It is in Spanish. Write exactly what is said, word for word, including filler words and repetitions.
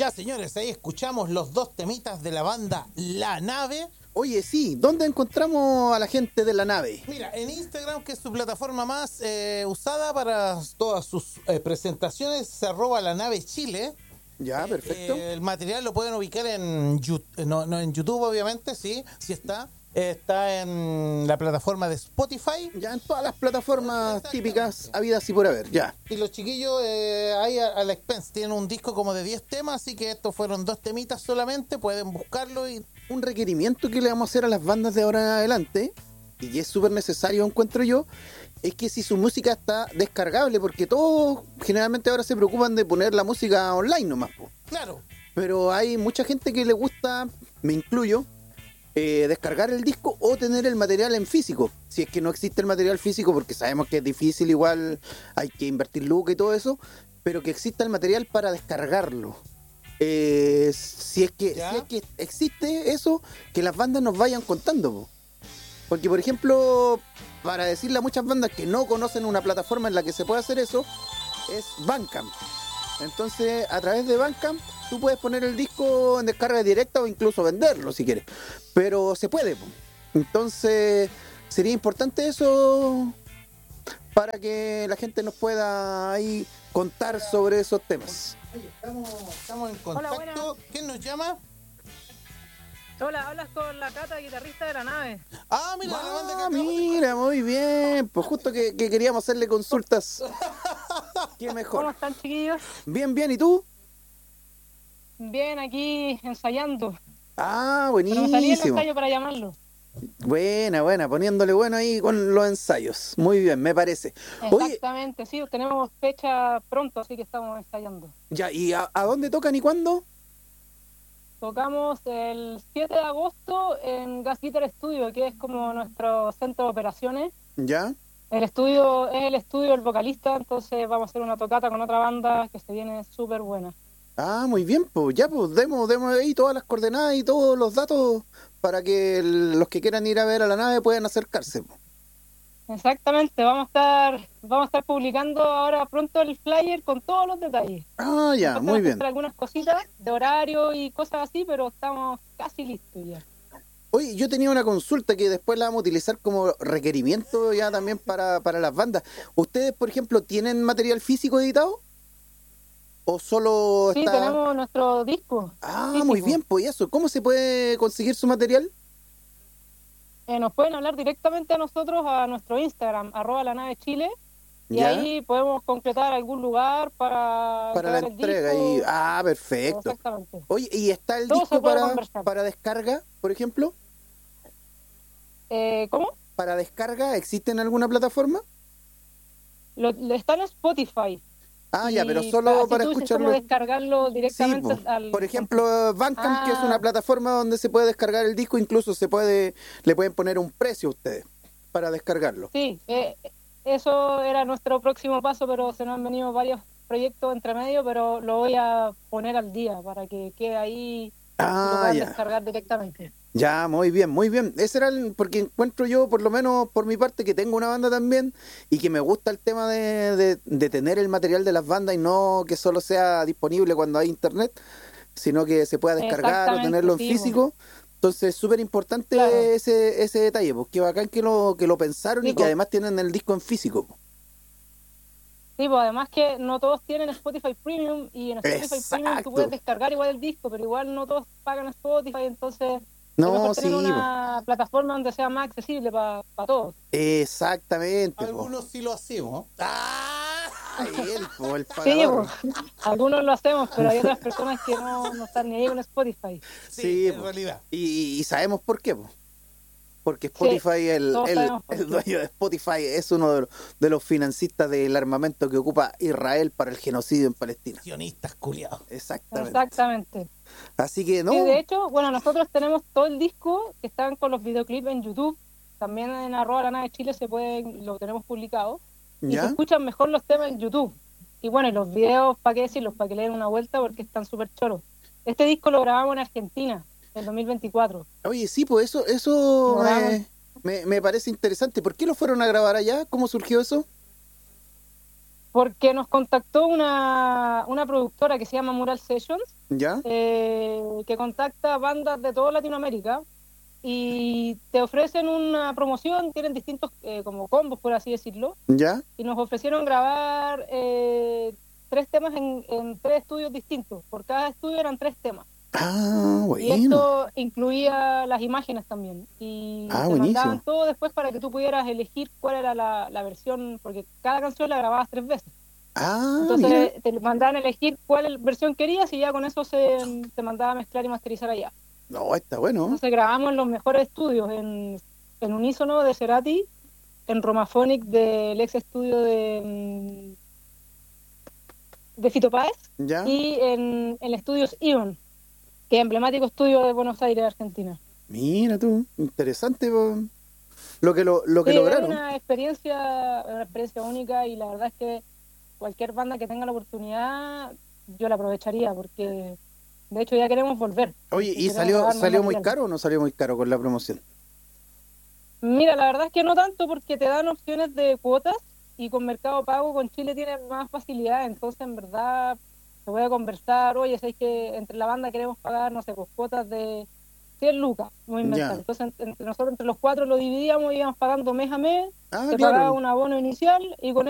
Ya, señores, ahí escuchamos los dos temitas de la banda La Nave. Oye, sí, ¿dónde encontramos a la gente de La Nave? Mira, en Instagram, que es su plataforma más eh, usada para todas sus eh, presentaciones, se arroba La Nave Chile. Ya, perfecto. Eh, el material lo pueden ubicar en, no, no, en YouTube, obviamente, sí, sí está. Está en la plataforma de Spotify. Ya en todas las plataformas típicas habidas y por haber, ya. Y los chiquillos eh, ahí a, a la expense tienen un disco como de diez temas, así que estos fueron dos temitas solamente, pueden buscarlo. Y un requerimiento que le vamos a hacer a las bandas de ahora en adelante, y que es súper necesario, encuentro yo, es que si su música está descargable, porque todos generalmente ahora se preocupan de poner la música online nomás, po. Claro. Pero hay mucha gente que le gusta, me incluyo, Eh, descargar el disco o tener el material en físico, si es que no existe el material físico, porque sabemos que es difícil, igual hay que invertir lucas y todo eso, pero que exista el material para descargarlo. Eh, si, es que, si es que existe eso, que las bandas nos vayan contando, po. Porque por ejemplo, para decirle a muchas bandas que no conocen una plataforma en la que se puede hacer eso, es Bandcamp. Entonces, a través de Bandcamp tú puedes poner el disco en descarga directa o incluso venderlo si quieres, pero se puede, po. Entonces sería importante eso para que la gente nos pueda ahí contar sobre esos temas. Oye, estamos, estamos en contacto. Hola, ¿quién nos llama? Hola, hablas con la Cata, guitarrista de La Nave. Ah, mira, ah, la banda que mira, muy bien, pues justo que, que queríamos hacerle consultas. Qué mejor. ¿Cómo están, chiquillos? Bien, bien, ¿y tú? Bien, aquí ensayando. Ah, Pero me salí el buenísimo. ensayo para llamarlo. Buena, buena, poniéndole bueno ahí con los ensayos. Muy bien, me parece. Oye, Exactamente, sí, tenemos fecha pronto, así que estamos ensayando. ya, ¿y a, a dónde tocan y cuándo? Tocamos el siete de agosto en Gas Guitar Studio, que es como nuestro centro de operaciones. Ya. El estudio es el estudio del vocalista, entonces vamos a hacer una tocata con otra banda que se viene súper buena. Ah, muy bien, pues ya, pues demos, demos ahí todas las coordenadas y todos los datos para que el- los que quieran ir a ver a La Nave puedan acercarse, po. Exactamente, vamos a estar vamos a estar publicando ahora pronto el flyer con todos los detalles. Ah, ya, Nos muy faltan bien. algunas cositas de horario y cosas así, pero estamos casi listos ya. Oye, yo tenía una consulta que después la vamos a utilizar como requerimiento ya también para, para las bandas. ¿Ustedes, por ejemplo, tienen material físico editado? ¿O solo Sí, está...? tenemos nuestro disco. Ah, físico. muy bien, pues y eso. ¿Cómo se puede conseguir su material? Eh, nos pueden hablar directamente a nosotros a nuestro Instagram, arroba la nave Chile, y ¿Ya? ahí podemos concretar algún lugar para, Para la entregar el entrega. disco. Y... Ah, perfecto. Exactamente. Oye, ¿y está el Todo disco se puede para, conversar. para descarga, por ejemplo? Eh, ¿Cómo? ¿Para descarga existe en alguna plataforma? Lo, lo- está en Spotify. Ah, ya, pero Y solo así para tú dices escucharlo. cómo descargarlo Sí, directamente po. al... Por ejemplo, Bandcamp, que es una Ah. plataforma donde se puede descargar el disco, incluso se puede, le pueden poner un precio a ustedes para descargarlo. Sí, eh, eso era nuestro próximo paso, pero se nos han venido varios proyectos entre medio, pero lo voy a poner al día para que quede ahí y lo Ah, puedan ya. descargar directamente. Ya, muy bien, muy bien. Ese era el, porque encuentro yo, por lo menos por mi parte, que tengo una banda también y que me gusta el tema de, de, de tener el material de las bandas y no que solo sea disponible cuando hay internet, sino que se pueda descargar o Exactamente, tenerlo en sí, físico. Entonces es súper importante Claro. ese, ese detalle, porque bacán que lo, que lo pensaron Sí, y que po. además tienen el disco en físico. Sí, pues además que no todos tienen Spotify Premium y en Spotify Premium Exacto. tú puedes descargar igual el disco, pero igual no todos pagan Spotify, entonces es No, mejor sí, tener po. una plataforma donde sea más accesible para todos. Exactamente. po. Algunos sí lo hacemos. ¡Ah! Él, po, el Sí, pagador. pues, algunos lo hacemos, pero hay otras personas que no, no están ni ahí con Spotify. Sí, Sí, en po. realidad. Y, y sabemos por qué, po. Porque Spotify, el, todos el, sabemos por el qué. dueño de Spotify es uno de los, de los financistas del armamento que ocupa Israel para el genocidio en Palestina. Sionistas culiados. Exactamente. Exactamente. Así que no, Sí, de hecho, bueno, nosotros tenemos todo el disco que están con los videoclips en YouTube. También en arroba la nave Chile se pueden, lo tenemos publicado. Y se ¿ya? escuchan mejor los temas en YouTube. Y bueno, y los videos, ¿para qué decirlos? Para que le den una vuelta porque están súper choros. Este disco lo grabamos en Argentina, en dos mil veinticuatro. Oye, sí, pues eso, eso Lo grabamos. me, me, me parece interesante. ¿Por qué lo fueron a grabar allá? ¿Cómo surgió eso? Porque nos contactó una, una productora que se llama Mural Sessions, ¿Ya? eh, que contacta bandas de toda Latinoamérica y te ofrecen una promoción, tienen distintos eh, como combos, por así decirlo, ¿Ya? y nos ofrecieron grabar eh, tres temas en, en tres estudios distintos. Por cada estudio eran tres temas. Ah, Y bueno. esto incluía las imágenes también. Y Ah, te buenísimo. mandaban todo después para que tú pudieras elegir cuál era la, la versión, porque cada canción la grababas tres veces. Ah, Entonces mira. te mandaban a elegir cuál versión querías y ya con eso se, se mandaba a mezclar y masterizar allá. No, está bueno. Entonces grabamos en los mejores estudios, en, en Unísono de Cerati, en Romaphonic del ex estudio de, de Fito Páez ¿Ya? y en, en Estudios Ion, que es emblemático estudio de Buenos Aires, Argentina. Mira tú, interesante po, lo que lo, lo que Sí, es lograron. una experiencia, una experiencia única y la verdad es que cualquier banda que tenga la oportunidad, yo la aprovecharía porque de hecho ya queremos volver. Oye, ¿y Queremos salió grabar más salió muy material. caro o no salió muy caro con la promoción? Mira, la verdad es que no tanto porque te dan opciones de cuotas y con Mercado Pago con Chile tienes más facilidad, entonces en verdad se voy a conversar, oye, sabes que entre la banda queremos pagar, no sé, pues cuotas de cien lucas, voy a inventar. Ya. Entonces entre nosotros entre los cuatro lo dividíamos y íbamos pagando mes a mes, Ah, se pagaba claro. un abono inicial y con